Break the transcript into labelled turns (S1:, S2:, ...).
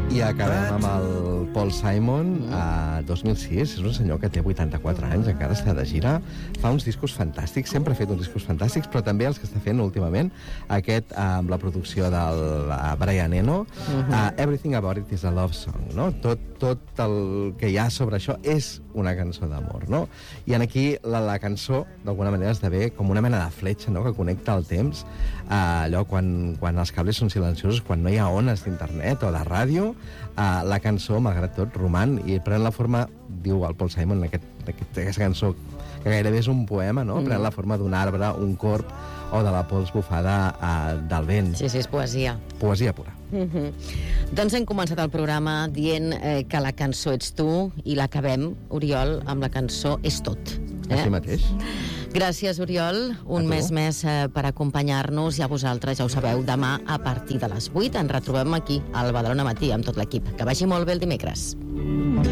S1: I acabem amb el Paul Simon, 2006. És un senyor que té 84 anys, encara està de gira. Fa uns discos fantàstics, sempre ha fet uns discos fantàstics, però també els que està fent últimament, aquest amb la producció del Brian Eno, Everything About It is a Love Song, no? Tot el que hi ha sobre això és una cançó d'amor, no? I aquí la cançó, d'alguna manera, esdevé com una mena de fletxa, no?, que connecta el temps, allò quan els cables són silenciosos, quan no hi ha ones d'internet o de ràdio, la cançó, malgrat tot, roman i pren la forma, diu el Paul Simon, aquesta cançó, que gairebé és un poema, no? Pren la forma d'un arbre, un corb, o de la pols bufada del vent.
S2: Sí, és poesia.
S1: Poesia pura.
S2: Doncs hem començat el programa dient que la cançó ets tu i l'acabem, Oriol, amb la cançó És tot.
S1: Així mateix.
S2: Gràcies, Oriol, un mes més per acompanyar-nos, i a vosaltres, ja ho sabeu, demà a partir de les 8 ens retrobem aquí al Badalona Matí amb tot l'equip. Que vagi molt bé el dimecres.